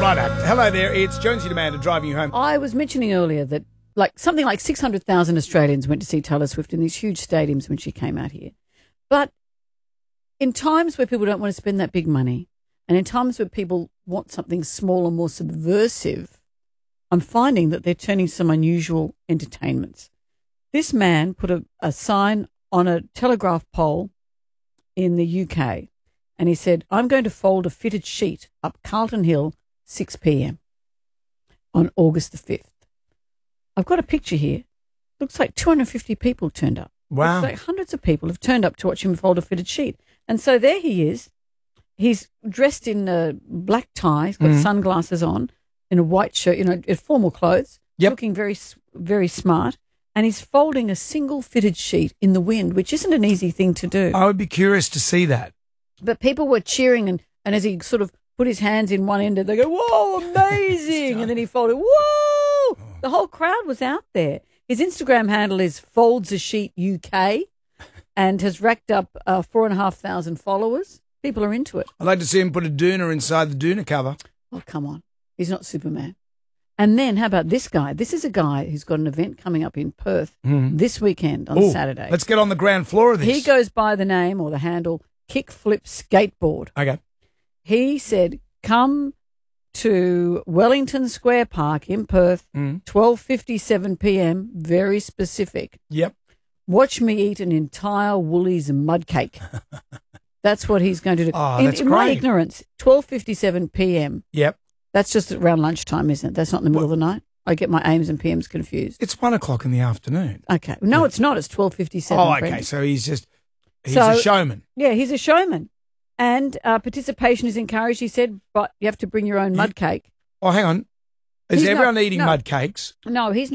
Righto. Hello there, it's Jonesy Demander driving you home. I was mentioning earlier that something like 600,000 Australians went to see Taylor Swift in these huge stadiums when she came out here. But in times where people don't want to spend that big money and in times where people want something smaller, more subversive, I'm finding that they're turning to some unusual entertainments. This man put a sign on a telegraph pole in the UK and he said, I'm going to fold a fitted sheet up Carlton Hill 6 p.m. on August the 5th. I've got a picture here. Looks like 250 people turned up. Wow. Looks like hundreds of people have turned up to watch him fold a fitted sheet. And so there he is. He's dressed in a black tie. He's got sunglasses on, in a white shirt, in formal clothes, looking very, very smart. And he's folding a single fitted sheet in the wind, which isn't an easy thing to do. I would be curious to see that. But people were cheering, and as he sort of put his hands in one end, they go, whoa, amazing. And then he folded, whoa. The whole crowd was out there. His Instagram handle is FoldsASheet UK and has racked up 4,500 followers. People are into it. I'd like to see him put a doona inside the doona cover. Oh, come on. He's not Superman. And then how about this guy? This is a guy who's got an event coming up in Perth this weekend on Saturday. Let's get on the ground floor of this. He goes by the name or the handle Kickflip Skateboard. Okay. He said, come to Wellington Square Park in Perth, 12:57 p.m., very specific. Yep. Watch me eat an entire Woolies mud cake. That's what he's going to do. Oh, that's in great. my ignorance, 12:57 p.m. Yep. That's just around lunchtime, isn't it? That's not in the middle of the night. I get my AMs and PMs confused. It's 1 o'clock in the afternoon. Okay. No, it's not. It's 12:57. Oh, okay. So he's a showman. Yeah, he's a showman. And participation is encouraged, he said, but you have to bring your own mud cake. Oh, hang on. Is everyone eating mud cakes? No, he's not.